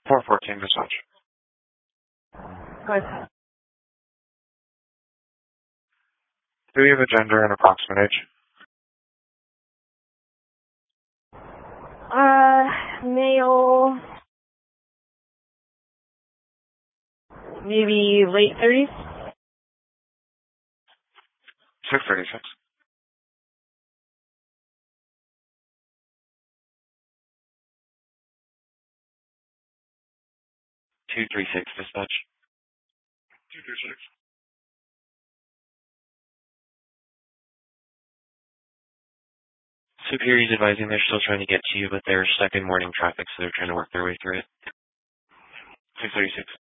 414 dispatch. Go ahead. Do you have a gender and approximate age? Male, maybe late 30s. 636. dispatch. 236. Superior's advising they're still trying to get to you, but they're stuck in morning traffic, so they're trying to work their way through it. 636.